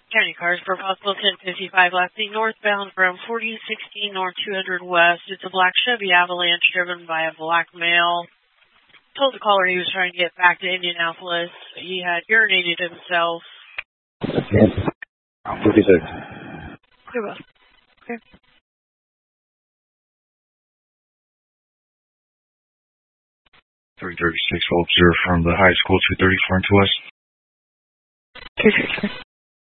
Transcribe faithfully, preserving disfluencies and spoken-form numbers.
County cars for possible ten fifty-five Lassie northbound from fourteen sixteen north two hundred west. It's a black Chevy Avalanche driven by a black male. Told the caller he was trying to get back to Indianapolis. He had urinated himself. fifty-six. You're welcome. Okay. three thirty-six Officer from the high school, two thirty Front West. two thirty-six.